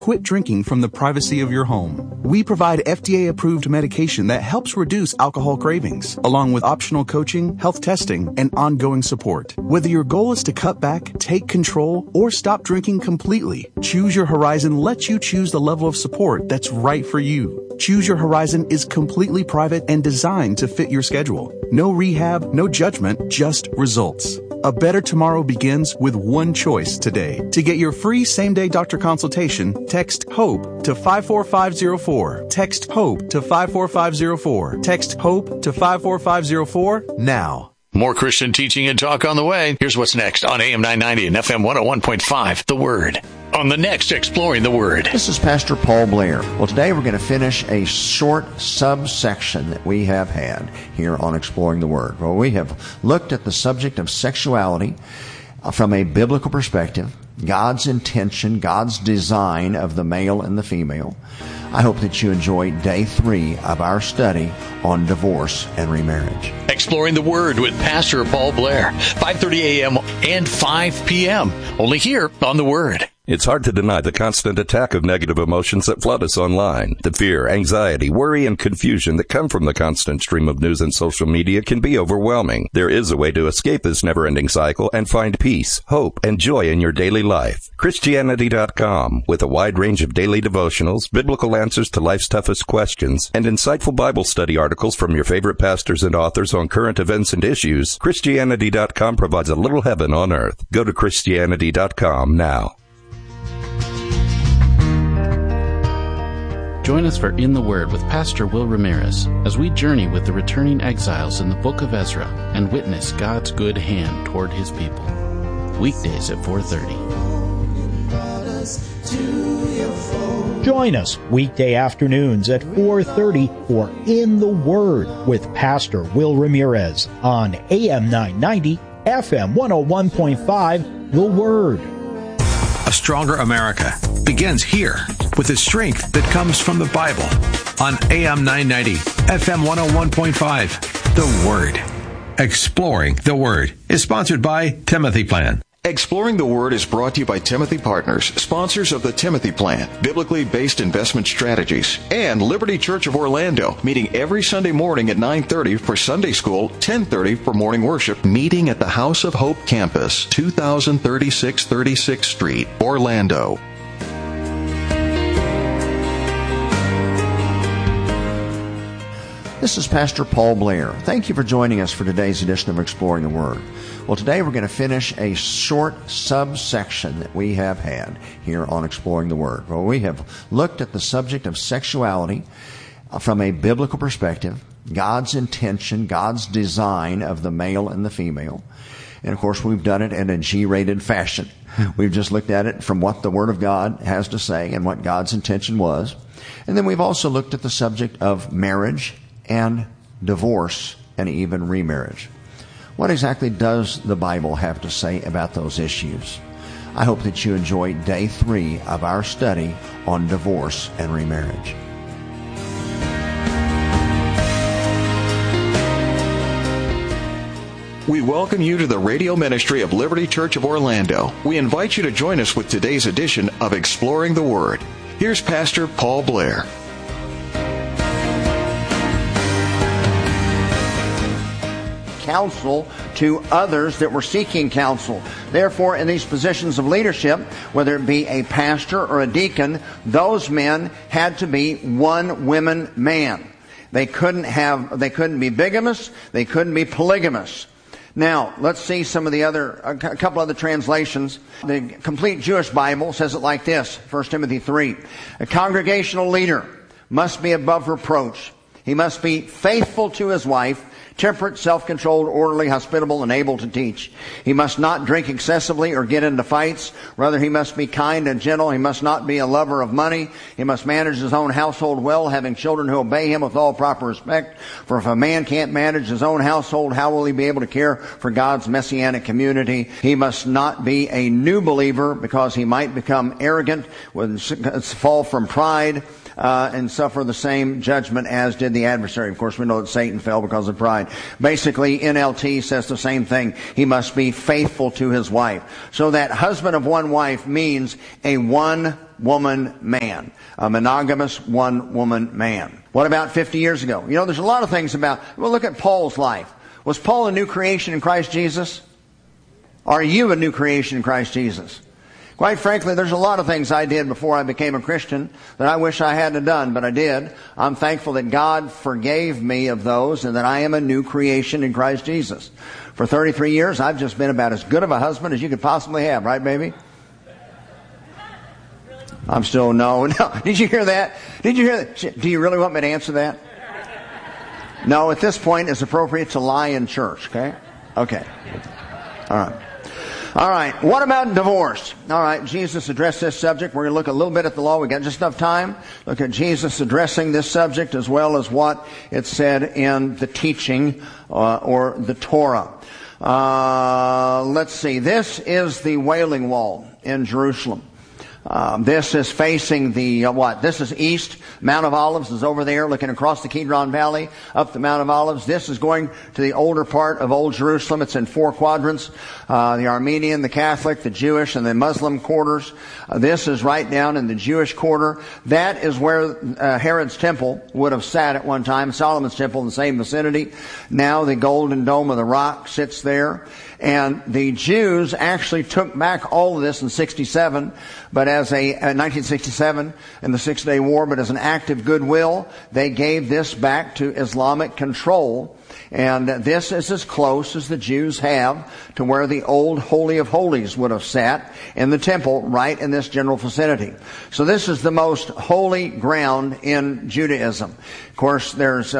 Quit drinking from the privacy of your home. We provide FDA-approved medication that helps reduce alcohol cravings, along with optional coaching, health testing, and ongoing support. Whether your goal is to cut back, take control, or stop drinking completely, Choose Your Horizon lets you choose the level of support that's right for you. Choose Your Horizon is completely private and designed to fit your schedule. No rehab, no judgment, just results. A better tomorrow begins with one choice today. To get your free same-day doctor consultation, text HOPE to 54504. Text HOPE to 54504. Text HOPE to 54504 now. More Christian teaching and talk on the way. Here's what's next on AM 990 and FM 101.5, The Word. On the next Exploring the Word. This is Pastor Paul Blair. Well, today we're going to finish a short subsection that we have had here on Exploring the Word. Well, we have looked at the subject of sexuality from a biblical perspective, God's intention, God's design of the male and the female. I hope that you enjoyed day 3 of our study on divorce and remarriage. Exploring the Word with Pastor Paul Blair, 5:30 a.m. and 5 p.m. Only here on The Word. It's hard to deny the constant attack of negative emotions that flood us online. The fear, anxiety, worry, and confusion that come from the constant stream of news and social media can be overwhelming. There is a way to escape this never-ending cycle and find peace, hope, and joy in your daily life. Christianity.com, with a wide range of daily devotionals, biblical answers to life's toughest questions, and insightful Bible study articles from your favorite pastors and authors on current events and issues, Christianity.com provides a little heaven on earth. Go to Christianity.com now. Join us for In the Word with Pastor Will Ramirez as we journey with the returning exiles in the book of Ezra and witness God's good hand toward His people. Weekdays at 4:30. Join us weekday afternoons at 4:30 for In the Word with Pastor Will Ramirez on AM 990, FM 101.5, The Word. A stronger America begins here with the strength that comes from the Bible on AM 990, FM 101.5, The Word. Exploring the Word is sponsored by Timothy Plan. Exploring the Word is brought to you by Timothy Partners, sponsors of the Timothy Plan, biblically based investment strategies, and Liberty Church of Orlando, meeting every Sunday morning at 9:30 for Sunday School, 10:30 for morning worship, meeting at the House of Hope campus, 2036 36th Street, Orlando. This is Pastor Paul Blair. Thank you for joining us for today's edition of Exploring the Word. Well, today we're going to finish a short subsection that we have had here on Exploring the Word. Well, we have looked at the subject of sexuality from a biblical perspective, God's intention, God's design of the male and the female. And, of course, we've done it in a G-rated fashion. We've just looked at it from what the Word of God has to say and what God's intention was. And then we've also looked at the subject of marriage and divorce and even remarriage. What exactly does the Bible have to say about those issues? I hope that you enjoyed day 3 of our study on divorce and remarriage. We welcome you to the radio ministry of Liberty Church of Orlando. We invite you to join us with today's edition of Exploring the Word. Here's Pastor Paul Blair. Counsel to others that were seeking counsel. Therefore, in these positions of leadership, whether it be a pastor or a deacon, those men had to be one woman man. They couldn't be bigamous, they couldn't be polygamous. Now, let's see a couple other translations. The Complete Jewish Bible says it like this, 1 Timothy 3. A congregational leader must be above reproach. He must be faithful to his wife, temperate, self-controlled, orderly, hospitable, and able to teach. He must not drink excessively or get into fights. Rather, he must be kind and gentle. He must not be a lover of money. He must manage his own household well, having children who obey him with all proper respect. For if a man can't manage his own household, how will he be able to care for God's messianic community? He must not be a new believer, because he might become arrogant, fall from pride, and suffer the same judgment as did the adversary. Of course, we know that Satan fell because of pride. Basically, NLT says the same thing. He must be faithful to his wife. So that husband of one wife means a one one-woman man. A monogamous one-woman man. What about 50 years ago? You know, there's a lot of things about... Well, look at Paul's life. Was Paul a new creation in Christ Jesus? Are you a new creation in Christ Jesus? Quite frankly, there's a lot of things I did before I became a Christian that I wish I hadn't done, but I did. I'm thankful that God forgave me of those and that I am a new creation in Christ Jesus. For 33 years, I've just been about as good of a husband as you could possibly have, right, baby? I'm still, no. Did you hear that? Did you hear that? Do you really want me to answer that? No, at this point, it's appropriate to lie in church, okay? Okay. All right. All right. What about divorce? All right. Jesus addressed this subject. We're going to look a little bit at the law. We got just enough time. Look at Jesus addressing this subject as well as what it said in the teaching or the Torah. Let's see. This is the Wailing Wall in Jerusalem. This is facing the, what? This is east. Mount of Olives is over there, looking across the Kidron Valley, up the Mount of Olives. This is going to the older part of Old Jerusalem. It's in 4 quadrants. The Armenian, the Catholic, the Jewish, and the Muslim quarters. This is right down in the Jewish quarter. That is where Herod's temple would have sat at one time. Solomon's temple in the same vicinity. Now the Golden Dome of the Rock sits there. And the Jews actually took back all of this in 67, but as 1967 in the 6-Day War, but as an act of goodwill, they gave this back to Islamic control. And this is as close as the Jews have to where the old Holy of Holies would have sat in the temple, right in this general vicinity. So this is the most holy ground in Judaism. Of course, there's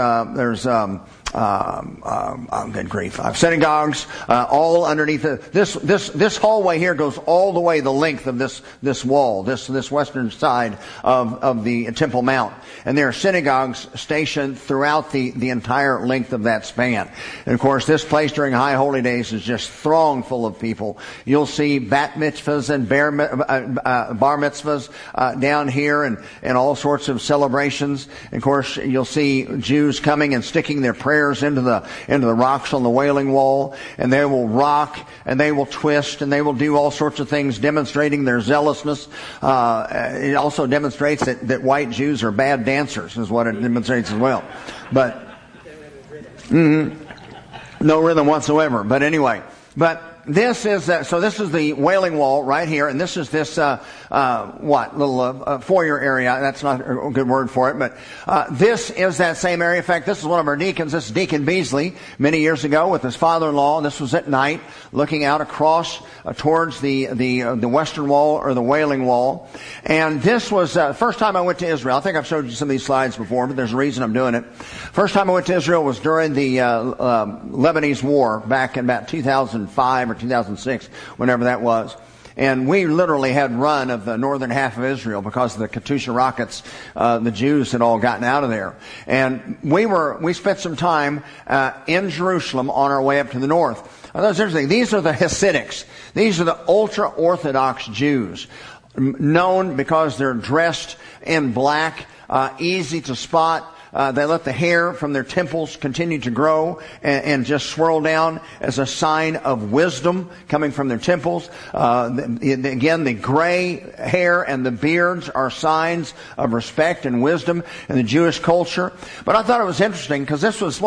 good grief. Synagogues, all underneath this hallway here goes all the way the length of this wall, this western side of the Temple Mount. And there are synagogues stationed throughout the entire length of that span. And of course, this place during high holy days is just thronged full of people. You'll see bat mitzvahs and bar mitzvahs down here and all sorts of celebrations. And of course, you'll see Jews coming and sticking their prayers into the rocks on the Wailing Wall, and they will rock and they will twist and they will do all sorts of things demonstrating their zealousness. It also demonstrates that white Jews are bad dancers, is what it demonstrates as well. But no rhythm whatsoever. But anyway, this is this is the Wailing Wall right here, and this is this little foyer area. That's not a good word for it, but this is that same area. In fact, this is one of our deacons. This is Deacon Beasley many years ago with his father-in-law. This was at night, looking out across towards the Western Wall or the Wailing Wall. And this was the first time I went to Israel. I think I've showed you some of these slides before, but there's a reason I'm doing it. First time I went to Israel was during the Lebanese War back in about 2005 or 2006, whenever that was. And we literally had run of the northern half of Israel because of the Katyusha rockets. The Jews had all gotten out of there. And we spent some time in Jerusalem on our way up to the north. That's interesting. These are the Hasidics. These are the ultra-Orthodox Jews, known because they're dressed in black, easy to spot. They let the hair from their temples continue to grow and just swirl down as a sign of wisdom coming from their temples. Again, the gray hair and the beards are signs of respect and wisdom in the Jewish culture. But I thought it was interesting because this was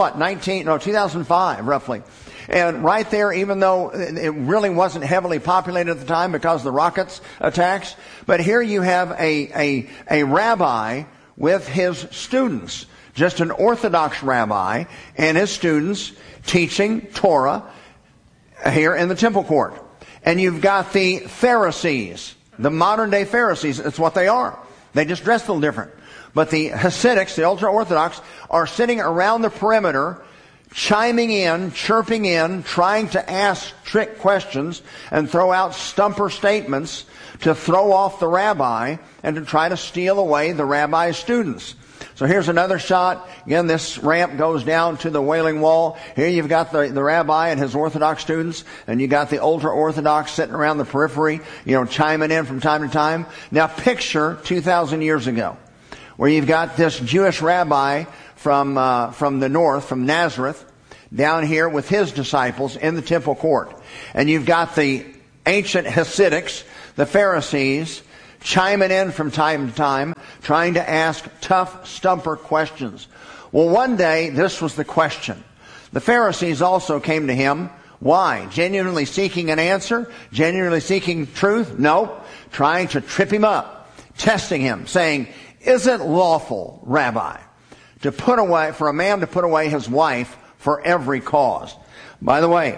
2005 roughly. And right there, even though it really wasn't heavily populated at the time because of the rockets attacks, but here you have a rabbi with his students, just an Orthodox rabbi and his students teaching Torah here in the temple court. And you've got the Pharisees, the modern day Pharisees. That's what they are. They just dress a little different. But the Hasidics, the ultra-Orthodox, are sitting around the perimeter, chiming in, chirping in, trying to ask trick questions and throw out stumper statements to throw off the rabbi and to try to steal away the rabbi's students. So here's another shot. Again, this ramp goes down to the Wailing Wall. Here you've got the rabbi and his Orthodox students, and you got the ultra-Orthodox sitting around the periphery, chiming in from time to time. Now picture 2,000 years ago, where you've got this Jewish rabbi from the north, from Nazareth, down here with his disciples in the temple court. And you've got the ancient Hasidics, the Pharisees, chiming in from time to time, trying to ask tough stumper questions. Well, one day, this was the question. The Pharisees also came to him. Why? Genuinely seeking an answer? Genuinely seeking truth? No. Trying to trip him up, testing him, saying, "Is it lawful, Rabbi, for a man to put away his wife for every cause?" By the way,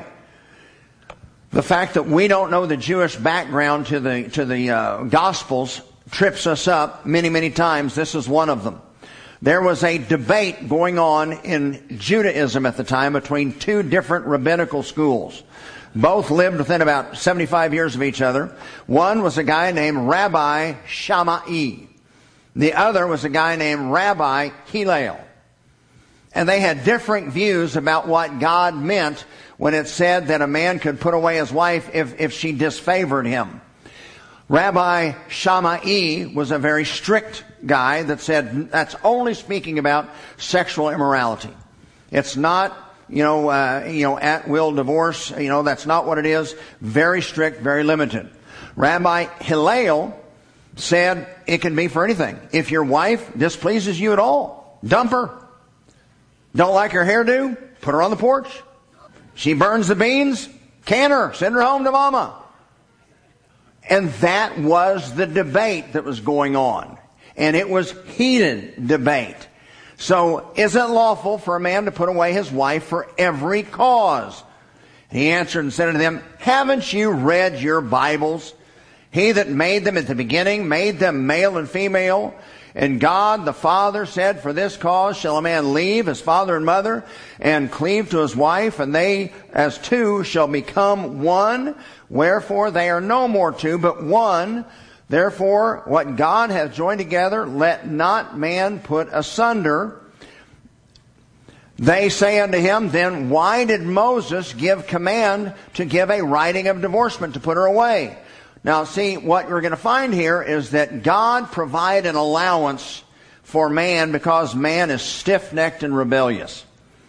the fact that we don't know the Jewish background to the Gospels trips us up many, many times. This is one of them. There was a debate going on in Judaism at the time between two different rabbinical schools. Both lived within about 75 years of each other. One was a guy named Rabbi Shammai. The other was a guy named Rabbi Hillel. And they had different views about what God meant when it said that a man could put away his wife if she disfavored him. Rabbi Shammai was a very strict guy that said that's only speaking about sexual immorality. It's not, at will divorce. That's not what it is. Very strict, very limited. Rabbi Hillel said it can be for anything. If your wife displeases you at all, dump her. Don't like her hairdo? Put her on the porch. She burns the beans? Can her. Send her home to mama. And that was the debate that was going on. And it was heated debate. So, is it lawful for a man to put away his wife for every cause? He answered and said to them, "Haven't you read your Bibles? He that made them at the beginning made them male and female. And God the Father said, for this cause shall a man leave his father and mother and cleave to his wife, and they as two shall become one. Wherefore they are no more two, but one. Therefore what God hath joined together, let not man put asunder." They say unto him, "Then why did Moses give command to give a writing of divorcement, to put her away?" Now, see, what we're going to find here is that God provided an allowance for man because man is stiff-necked and rebellious.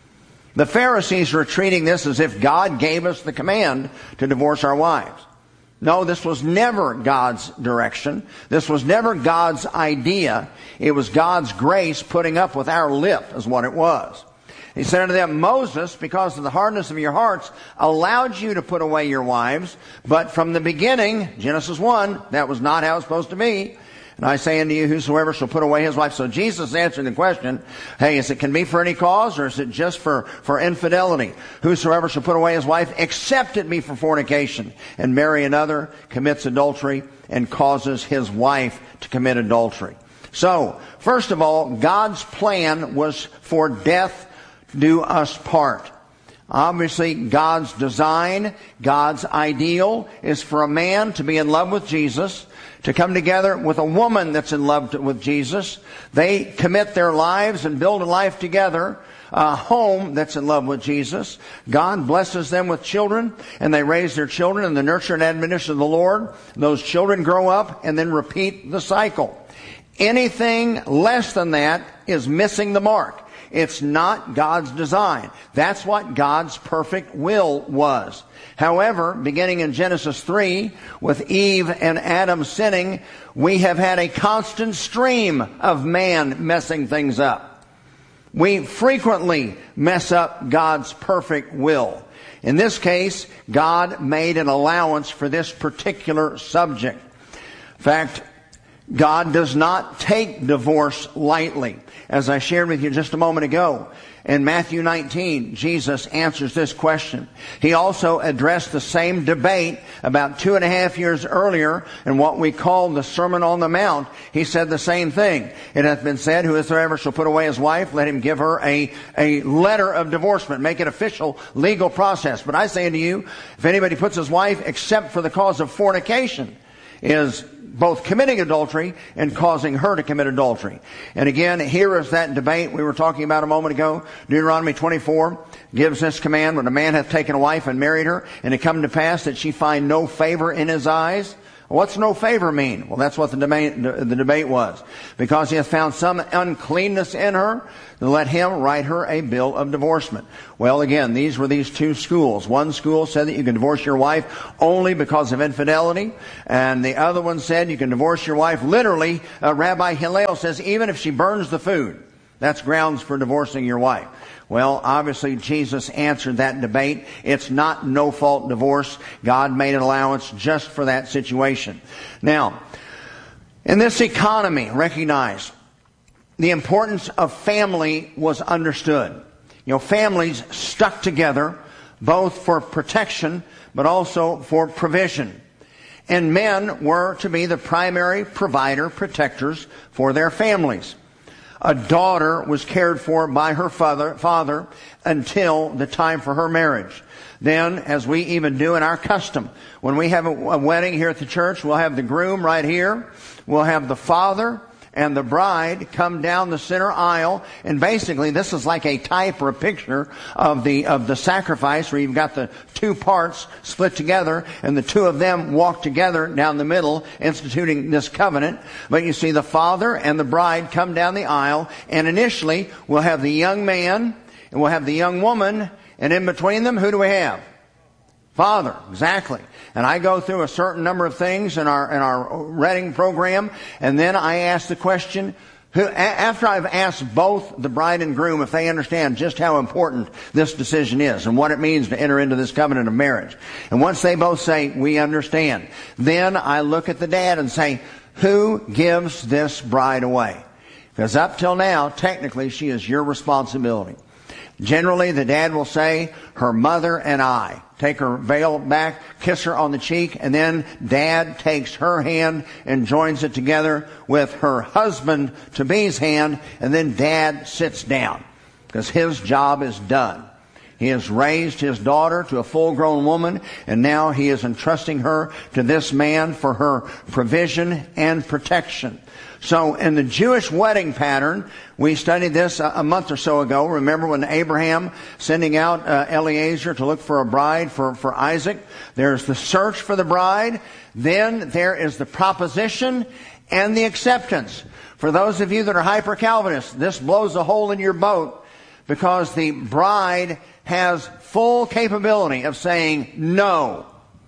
The Pharisees were treating this as if God gave us the command to divorce our wives. No, this was never God's direction. This was never God's idea. It was God's grace putting up with our lip is what it was. He said unto them, "Moses, because of the hardness of your hearts, allowed you to put away your wives. But from the beginning," Genesis 1, "that was not how it's supposed to be. And I say unto you, whosoever shall put away his wife." So Jesus answered the question, hey, can be for any cause, or is it just for infidelity? "Whosoever shall put away his wife, except it be for fornication, and marry another, commits adultery, and causes his wife to commit adultery." So, first of all, God's plan was for death do us part. Obviously, God's design, God's ideal is for a man to be in love with Jesus, to come together with a woman that's in love with Jesus. They commit their lives and build a life together, a home that's in love with Jesus. God blesses them with children, and they raise their children in the nurture and admonition of the Lord. Those children grow up and then repeat the cycle. Anything less than that is missing the mark. It's not God's design. That's what God's perfect will was. However, beginning in Genesis 3, with Eve and Adam sinning, we have had a constant stream of man messing things up. We frequently mess up God's perfect will. In this case, God made an allowance for this particular subject. In fact, God does not take divorce lightly. As I shared with you just a moment ago, in Matthew 19, Jesus answers this question. He also addressed the same debate about 2.5 years earlier in what we call the Sermon on the Mount. He said the same thing. "It hath been said, whosoever shall put away his wife, let him give her a letter of divorcement," make it official legal process. "But I say unto you, if anybody puts his wife except for the cause of fornication, is both committing adultery and causing her to commit adultery." And again, here is that debate we were talking about a moment ago. Deuteronomy 24 gives this command, "When a man hath taken a wife and married her, and it come to pass that she find no favor in his eyes." What's no favor mean? Well, that's what the debate was. Because he hath found some uncleanness in her, then let him write her a bill of divorcement. Well, again, these were these two schools. One school said that you can divorce your wife only because of infidelity, and the other one said you can divorce your wife literally. Rabbi Hillel says even if she burns the food, that's grounds for divorcing your wife. Well, obviously Jesus answered that debate. It's not no-fault divorce. God made an allowance just for that situation. Now, in this economy, recognize the importance of family was understood. You know, families stuck together both for protection but also for provision. And men were to be the primary provider, protectors for their families. A daughter was cared for by her father until the time for her marriage. Then, as we even do in our custom, when we have a wedding here at the church, we'll have the groom right here. We'll have the father and the bride come down the center aisle. And basically, this is like a type or a picture of the sacrifice, where you've got the two parts split together, and the two of them walk together down the middle, instituting this covenant. But you see the father and the bride come down the aisle, and initially we'll have the young man and we'll have the young woman, and in between them, who do we have? Father, exactly. And I go through a certain number of things in our wedding program, and then I ask the question, after I've asked both the bride and groom if they understand just how important this decision is and what it means to enter into this covenant of marriage. And once they both say, we understand, then I look at the dad and say, who gives this bride away? Because up till now, technically, she is your responsibility. Generally, the dad will say, her mother and I. Take her veil back, kiss her on the cheek, and then dad takes her hand and joins it together with her husband-to-be's hand, and then dad sits down because his job is done. He has raised his daughter to a full-grown woman, and now he is entrusting her to this man for her provision and protection. So in the Jewish wedding pattern, we studied this a month or so ago. Remember when Abraham sending out Eliezer to look for a bride for Isaac? There's the search for the bride. Then there is the proposition and the acceptance. For those of you that are hyper-Calvinists, this blows a hole in your boat, because the bride has full capability of saying no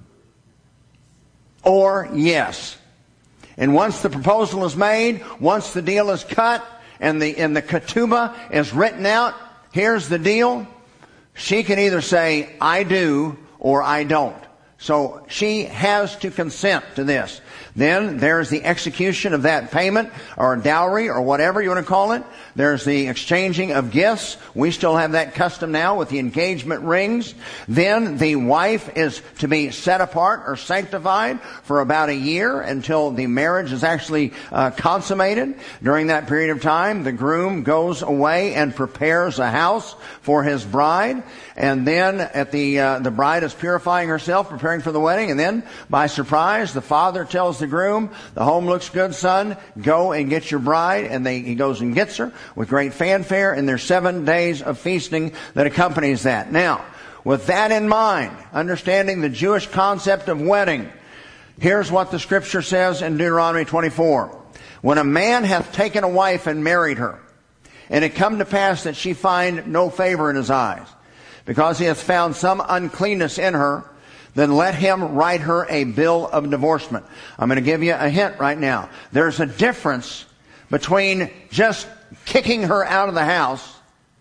or yes. And once the proposal is made, once the deal is cut, and the ketubah is written out, here's the deal. She can either say, I do, or I don't. So she has to consent to this. Then there's the execution of that payment, or dowry, or whatever you want to call it. There's the exchanging of gifts. We still have that custom now with the engagement rings. Then the wife is to be set apart or sanctified for about a year until the marriage is actually consummated. During that period of time, the groom goes away and prepares a house for his bride. And then at the bride is purifying herself, preparing for the wedding. And then, by surprise, the father tells the groom, the home looks good, son. Go and get your bride. And he goes and gets her with great fanfare. And there's 7 days of feasting that accompanies that. Now, with that in mind, understanding the Jewish concept of wedding, here's what the Scripture says in Deuteronomy 24. When a man hath taken a wife and married her, and it come to pass that she find no favor in his eyes, because he hath found some uncleanness in her, then let him write her a bill of divorcement. I'm going to give you a hint right now. There's a difference between just kicking her out of the house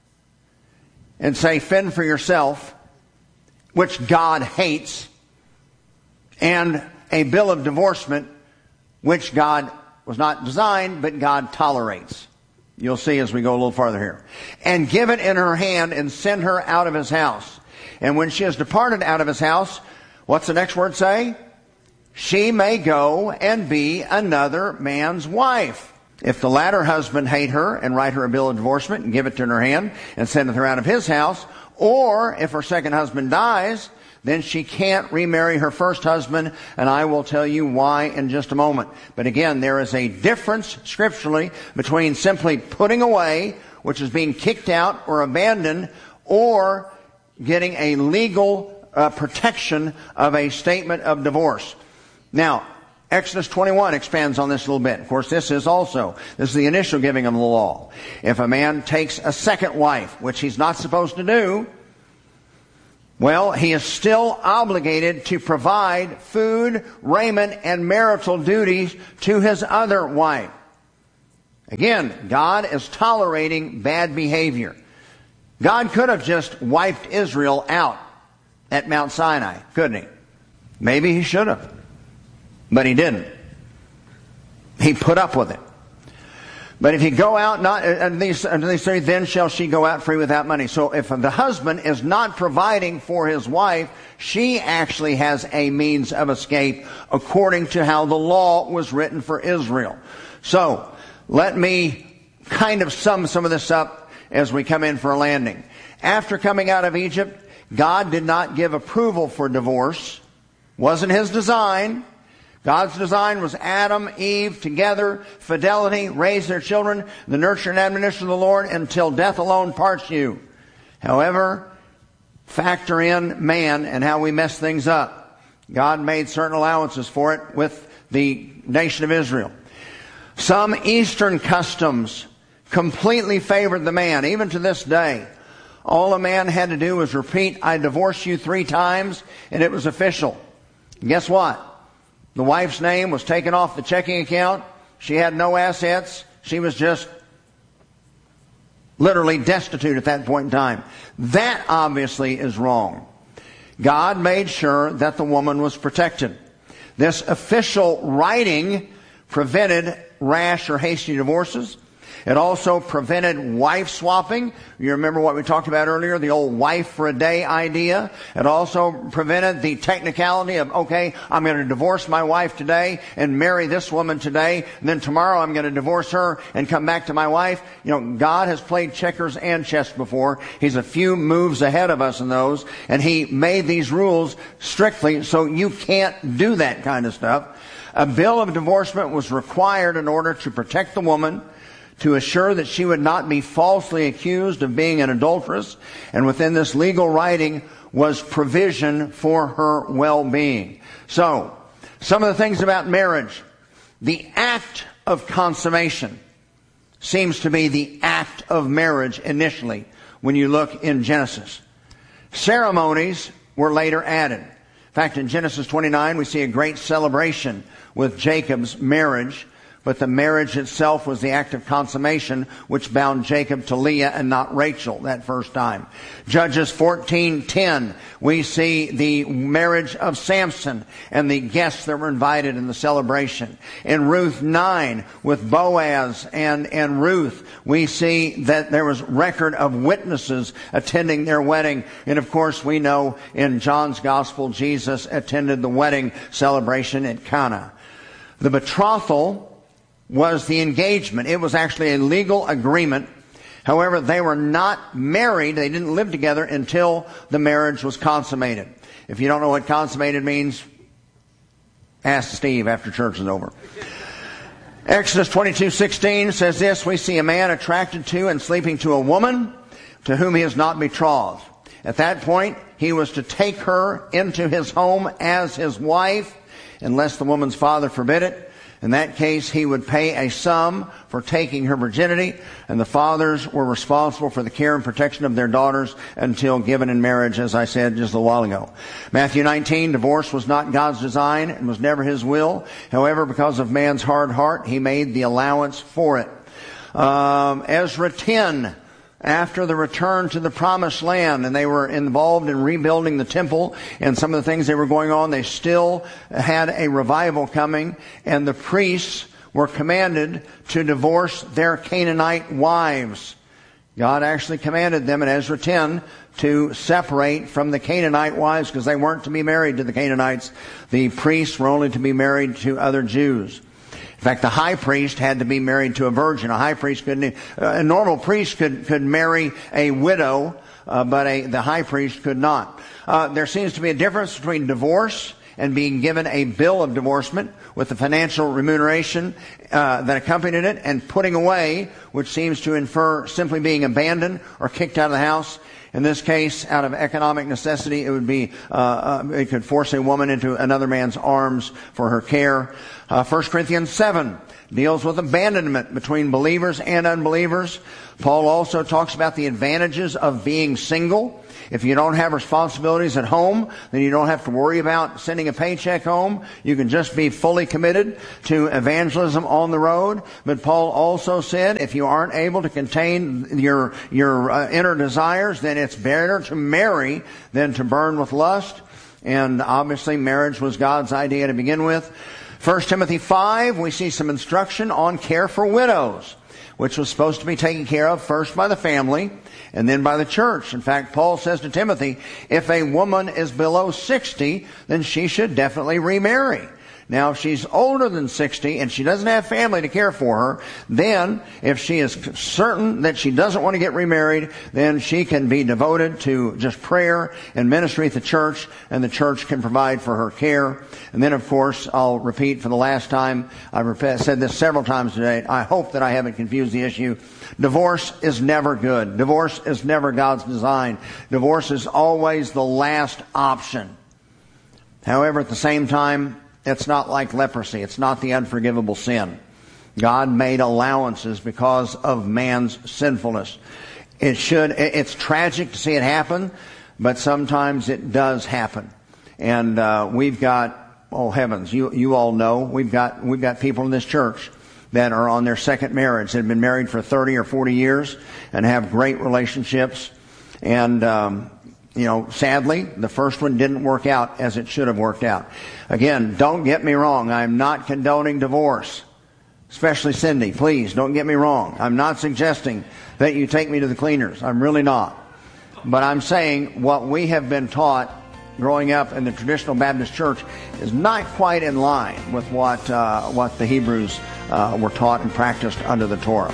and say, fend for yourself, which God hates, and a bill of divorcement, which God was not designed, but God tolerates. You'll see as we go a little farther here. And give it in her hand and send her out of his house. And when she has departed out of his house, what's the next word say? She may go and be another man's wife. If the latter husband hate her and write her a bill of divorcement and give it to her hand and send her out of his house, or if her second husband dies, then she can't remarry her first husband, and I will tell you why in just a moment. But again, there is a difference scripturally between simply putting away, which is being kicked out or abandoned, or getting a legal protection of a statement of divorce. Now, Exodus 21 expands on this a little bit. Of course, this is the initial giving of the law. If a man takes a second wife, which he's not supposed to do, well, he is still obligated to provide food, raiment, and marital duties to his other wife. Again, God is tolerating bad behavior. God could have just wiped Israel out at Mount Sinai, couldn't he? Maybe he should have. But he didn't. He put up with it. But if you go out, and these three, then shall she go out free without money. So if the husband is not providing for his wife, she actually has a means of escape according to how the law was written for Israel. So let me kind of sum some of this up as we come in for a landing. After coming out of Egypt, God did not give approval for divorce. Wasn't his design. God's design was Adam, Eve, together, fidelity, raise their children, the nurture and admonition of the Lord until death alone parts you. However, factor in man and how we mess things up. God made certain allowances for it with the nation of Israel. Some Eastern customs completely favored the man, even to this day. All a man had to do was repeat, I divorce you 3 times, and it was official. And guess what? The wife's name was taken off the checking account. She had no assets. She was just literally destitute at that point in time. That obviously is wrong. God made sure that the woman was protected. This official writing prevented rash or hasty divorces. It also prevented wife swapping. You remember what we talked about earlier, the old wife for a day idea. It also prevented the technicality of, okay, I'm going to divorce my wife today and marry this woman today, and then tomorrow I'm going to divorce her and come back to my wife. You know, God has played checkers and chess before. He's a few moves ahead of us in those, and He made these rules strictly so you can't do that kind of stuff. A bill of divorcement was required in order to protect the woman, to assure that she would not be falsely accused of being an adulteress. And within this legal writing was provision for her well-being. So, some of the things about marriage. The act of consummation seems to be the act of marriage initially when you look in Genesis. Ceremonies were later added. In fact, in Genesis 29, we see a great celebration with Jacob's marriage. But the marriage itself was the act of consummation which bound Jacob to Leah and not Rachel that first time. Judges 14:10, we see the marriage of Samson and the guests that were invited in the celebration. In Ruth 9, with Boaz and Ruth, we see that there was record of witnesses attending their wedding. And of course, we know in John's Gospel, Jesus attended the wedding celebration at Cana. The betrothal was the engagement. It was actually a legal agreement. However, they were not married. They didn't live together until the marriage was consummated. If you don't know what consummated means, ask Steve after church is over. Exodus 22:16 says this, we see a man attracted to and sleeping to a woman to whom he is not betrothed. At that point, he was to take her into his home as his wife, unless the woman's father forbid it. In that case, he would pay a sum for taking her virginity, and the fathers were responsible for the care and protection of their daughters until given in marriage, as I said just a while ago. Matthew 19, divorce was not God's design and was never His will. However, because of man's hard heart, He made the allowance for it. Ezra 10, after the return to the promised land, and they were involved in rebuilding the temple and some of the things that were going on, they still had a revival coming, and the priests were commanded to divorce their Canaanite wives. God actually commanded them in Ezra 10 to separate from the Canaanite wives because they weren't to be married to the Canaanites. The priests were only to be married to other Jews. In fact, the high priest had to be married to a virgin. A high priest couldn't. A normal priest could marry a widow, but the high priest could not. There seems to be a difference between divorce and being given a bill of divorcement with the financial remuneration that accompanied it, and putting away, which seems to infer simply being abandoned or kicked out of the house. In this case, out of economic necessity, it would be it could force a woman into another man's arms for her care. 1 Corinthians 7 deals with abandonment between believers and unbelievers. Paul also talks about the advantages of being single. If you don't have responsibilities at home, then you don't have to worry about sending a paycheck home. You can just be fully committed to evangelism on the road. But Paul also said if you aren't able to contain your inner desires, then it's better to marry than to burn with lust. And obviously marriage was God's idea to begin with. 1 Timothy 5, we see some instruction on care for widows, which was supposed to be taken care of first by the family and then by the church. In fact, Paul says to Timothy, if a woman is below 60, then she should definitely remarry. Now, if she's older than 60 and she doesn't have family to care for her, then if she is certain that she doesn't want to get remarried, then she can be devoted to just prayer and ministry at the church, and the church can provide for her care. And then, of course, I'll repeat for the last time, I've said this several times today, I hope that I haven't confused the issue. Divorce is never good. Divorce is never God's design. Divorce is always the last option. However, at the same time, it's not like leprosy. It's not the unforgivable sin. God made allowances because of man's sinfulness. It's tragic to see it happen, but sometimes it does happen. And we've got, oh heavens, you all know, we've got people in this church that are on their second marriage, that have been married for 30 or 40 years and have great relationships. And sadly, the first one didn't work out as it should have worked out. Again, don't get me wrong. I'm not condoning divorce. Especially Cindy, please, don't get me wrong. I'm not suggesting that you take me to the cleaners. I'm really not. But I'm saying what we have been taught growing up in the traditional Baptist church is not quite in line with what the Hebrews were taught and practiced under the Torah.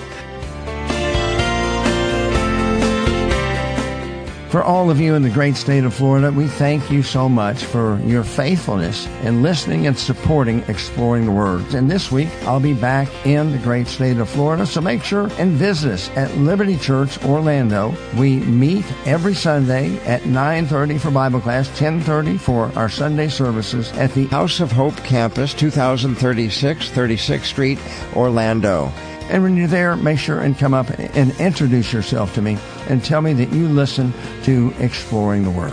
For all of you in the great state of Florida, we thank you so much for your faithfulness in listening and supporting Exploring the Word. And this week, I'll be back in the great state of Florida, so make sure and visit us at Liberty Church, Orlando. We meet every Sunday at 9:30 for Bible class, 10:30 for our Sunday services at the House of Hope campus, 2036 36th Street, Orlando. And when you're there, make sure and come up and introduce yourself to me and tell me that you listen to Exploring the Word.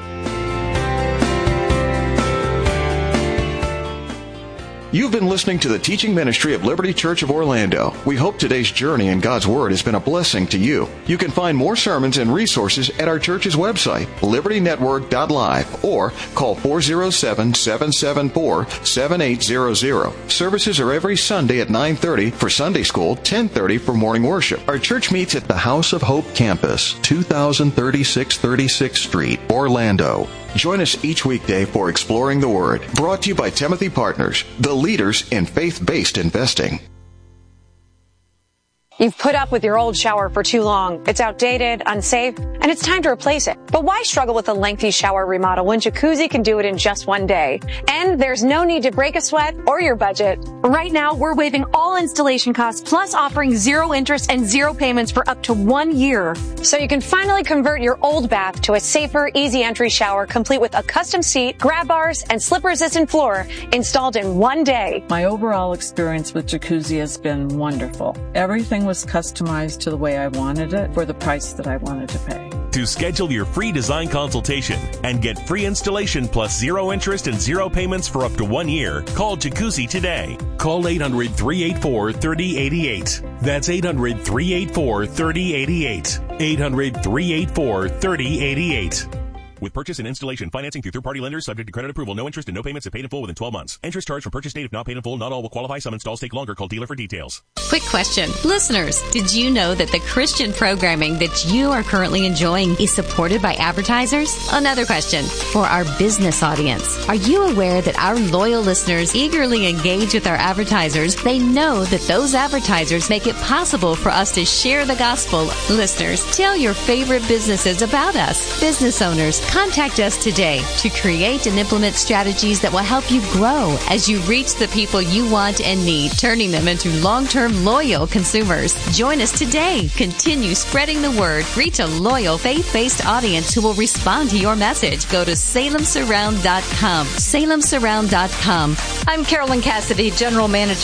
You've been listening to the teaching ministry of Liberty Church of Orlando. We hope today's journey in God's Word has been a blessing to you. You can find more sermons and resources at our church's website, libertynetwork.live, or call 407-774-7800. Services are every Sunday at 9:30 for Sunday school, 10:30 for morning worship. Our church meets at the House of Hope campus, 2036 36th Street, Orlando. Join us each weekday for Exploring the Word, brought to you by Timothy Partners, the leaders in faith-based investing. You've put up with your old shower for too long. It's outdated, unsafe, and it's time to replace it. But why struggle with a lengthy shower remodel when Jacuzzi can do it in just one day? And there's no need to break a sweat or your budget. Right now, we're waiving all installation costs, plus offering 0 interest and 0 payments for up to 1 year. So you can finally convert your old bath to a safer, easy entry shower, complete with a custom seat, grab bars, and slip-resistant floor installed in 1 day. My overall experience with Jacuzzi has been wonderful. Everything was customized to the way I wanted it for the price that I wanted to pay. To schedule your free design consultation and get free installation plus 0 interest and 0 payments for up to 1 year, call Jacuzzi today. Call 800-384-3088. That's 800-384-3088. 800-384-3088. With purchase and installation financing through third-party lenders subject to credit approval. No interest and no payments if paid in full within 12 months. Interest charged from purchase date if not paid in full. Not all will qualify. Some installs take longer. Call dealer for details. Quick question. Listeners, did you know that the Christian programming that you are currently enjoying is supported by advertisers? Another question for our business audience. Are you aware that our loyal listeners eagerly engage with our advertisers? They know that those advertisers make it possible for us to share the gospel. Listeners, tell your favorite businesses about us. Business owners, Contact us today to create and implement strategies that will help you grow as you reach the people you want and need, turning them into long-term loyal consumers. Join us today. Continue spreading the word. Reach a loyal faith-based audience who will respond to your message. Go to SalemSurround.com. SalemSurround.com. I'm Carolyn Cassidy, General Manager